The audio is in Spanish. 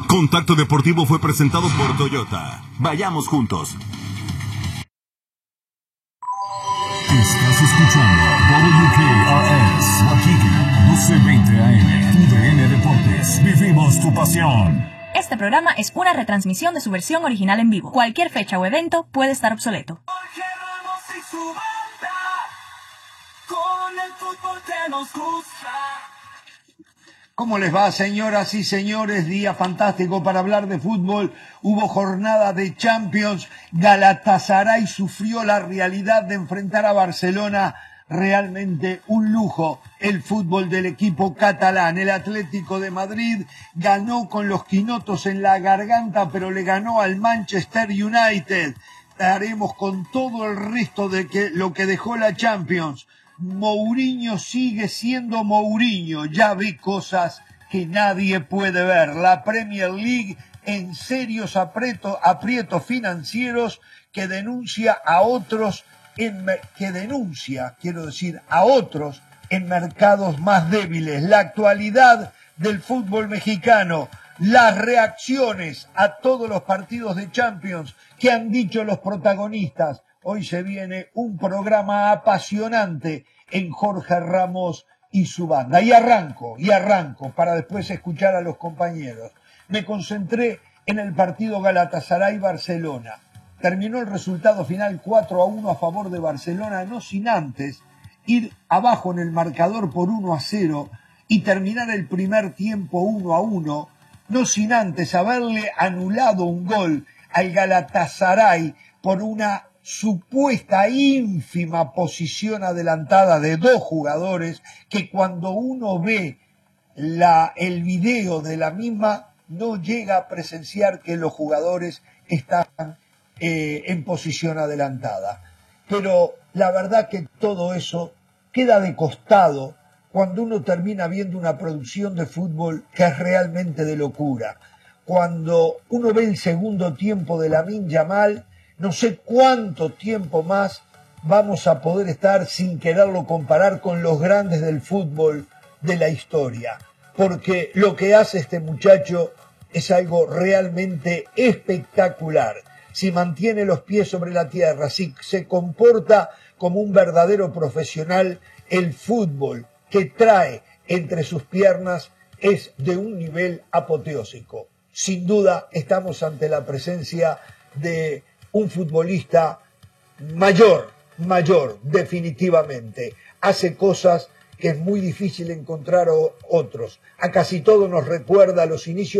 Contacto Deportivo fue presentado por Toyota. Vayamos juntos. Estás escuchando WKRS Waukegan, 1220 AM, TUDN Deportes. Vivimos tu pasión. Este programa es una retransmisión de su versión original en vivo. Cualquier fecha o evento puede estar obsoleto. Jorge Ramos y su banda, con el fútbol que nos gusta. ¿Cómo les va, señoras y señores? Día fantástico para hablar de fútbol. Hubo jornada de Champions. Galatasaray sufrió la realidad de enfrentar a Barcelona. Realmente un lujo el fútbol del equipo catalán. El Atlético de Madrid ganó con los quinotos en la garganta, pero le ganó al Manchester United. Haremos con todo el resto de lo que dejó la Champions. Mourinho sigue siendo Mourinho. Ya vi cosas que nadie puede ver. La Premier League en serios aprietos financieros que denuncia a otros a otros en mercados más débiles. La actualidad del fútbol mexicano, las reacciones a todos los partidos de Champions que han dicho los protagonistas. Hoy se viene un programa apasionante en Jorge Ramos y su banda. Y arranco para después escuchar a los compañeros. Me concentré en el partido Galatasaray-Barcelona. Terminó el resultado final 4-1 a favor de Barcelona, no sin antes ir abajo en el marcador por 1-0 y terminar el primer tiempo 1-1, no sin antes haberle anulado un gol al Galatasaray por una supuesta ínfima posición adelantada de dos jugadores que cuando uno ve el video de la misma no llega a presenciar que los jugadores están en posición adelantada. Pero la verdad que todo eso queda de costado cuando uno termina viendo una producción de fútbol que es realmente de locura. Cuando uno ve el segundo tiempo de Lamine Yamal, no sé cuánto tiempo más vamos a poder estar sin quererlo comparar con los grandes del fútbol de la historia. Porque lo que hace este muchacho es algo realmente espectacular. Si mantiene los pies sobre la tierra, si se comporta como un verdadero profesional, el fútbol que trae entre sus piernas es de un nivel apoteósico. Sin duda estamos ante la presencia de un futbolista mayor, definitivamente. Hace cosas que es muy difícil encontrar otros. A casi todo nos recuerda a los inicios